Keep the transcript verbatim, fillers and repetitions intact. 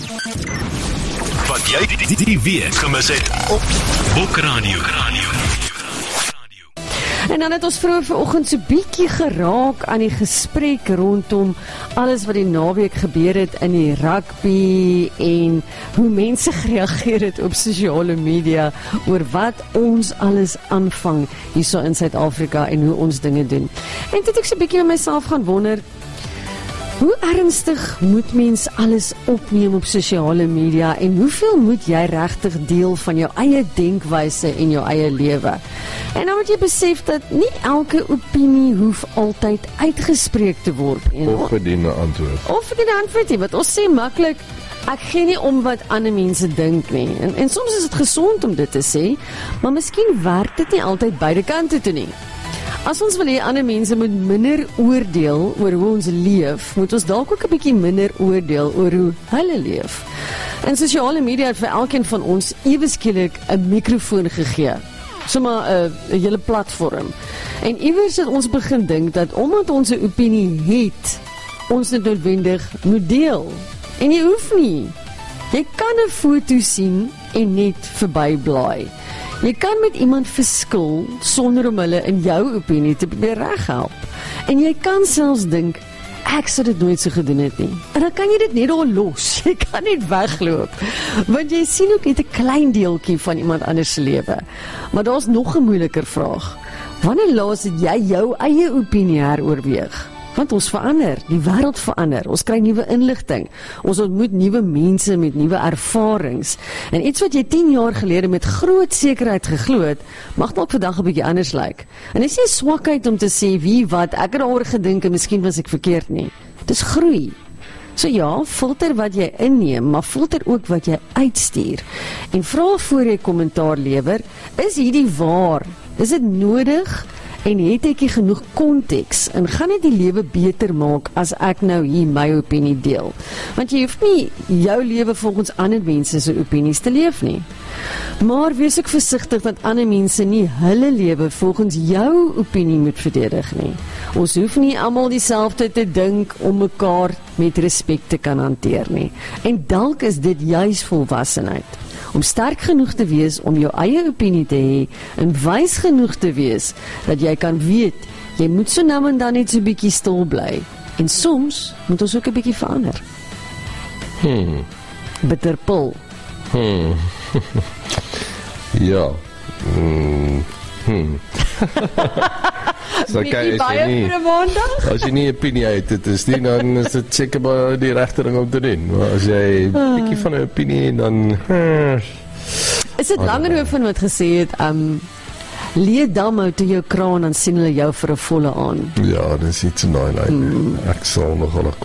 Wat jy die, die, die weet gemis het op Bokradio. En dan het ons vroeër vanoggend so bietjie geraak aan die gesprek rondom alles wat die naweek gebeur het in die rugby en hoe mense gereageer het op sosiale media oor wat ons alles aanvang hierso in Suid-Afrika en hoe ons dinge doen. En toe het ek so bietjie met myself gaan wonder, hoe ernstig moet mens alles opneem op sosiale media en hoeveel moet jy regtig deel van jou eie denkwyse en jou eie lewe? En dan moet jy besef dat nie elke opinie hoef altyd uitgespreek te word. Of verdiene antwoord. Of verdiene antwoord, want ons sê maklik, ek gee nie om wat ander mense dink nie. En, en soms is dit gesond om dit te sê, maar miskien werk dit nie altyd beide kante toe nie. As ons wil hê ander mense moet minder oordeel oor hoe ons leef, moet ons dalk ook 'n bietjie minder oordeel oor hoe hulle leef. En sosiale media het vir elkeen van ons ewe skielik 'n mikrofoon gegee. Sommer 'n uh, hele platform. En iewers het ons begin dink dat omdat ons 'n opinie het, ons dit noodwendig moet deel. En jy hoef nie. Jy kan 'n foto sien en net verbyblaai. Jy kan met iemand verskil sonder om hulle in jou opinie te reghelp. En jy kan selfs dink, ek sou dit nooit so gedoen het nie. En dan kan jy dit net al los. Jy kan net wegloop. Want jy sien ook net 'n klein deeltjie van iemand anders se lewe. Maar daar's nog 'n moeiliker vraag. Wanneer laas het jy jou eie opinie heroorweeg? Want ons verander, die wêreld verander, ons kry nuwe inligting, ons ontmoet nuwe mense met nuwe ervarings, en iets wat jy tien jaar gelede met groot sekerheid geglo het, mag dalk vandag 'n bietjie anders lyk. En dis nie 'n swakheid om te sê wie wat, ek het daaroor gedink en miskien was ek verkeerd nie. Dis groei. So ja, filter wat jy inneem, maar filter ook wat jy uitstuur. En vra voor jy kommentaar lewer, is hierdie waar? Is dit nodig? En het ek nie genoeg konteks en gaan dit die lewe beter maak as ek nou hier my opinie deel? Want jy hoef nie jou lewe volgens ander mense se opinies te leef nie. Maar wees ook versigtig dat ander mense nie hulle lewe volgens jou opinie moet verdedig nie. Ons hoef nie almal dieselfde te dink om mekaar met respek te kan hanteer nie. En dalk is dit juis volwassenheid. Om sterk genoeg te wees om jou eie opinie te hê en wys genoeg te wees dat jy kan weet, jy moet so nou en dan net so 'n bietjie stil bly. En soms moet ons ook 'n bietjie verander. Hmm. Bitterpil. Hmm. Ja. Hmm. Hmm. So kan jy nie, as jy nie 'n opinie het, dit is nie, dan is dit seker maar die regte ding om te doen. Maar as jy 'n bietjie van 'n opinie het, dan hmm. Is dit Langehoven wat gesê het, um, leer dam uit jou kraan, dan sien hulle jou vir 'n volle aan. Ja, dis iets in daai lyn. Hmm. Ek sal nogal 'n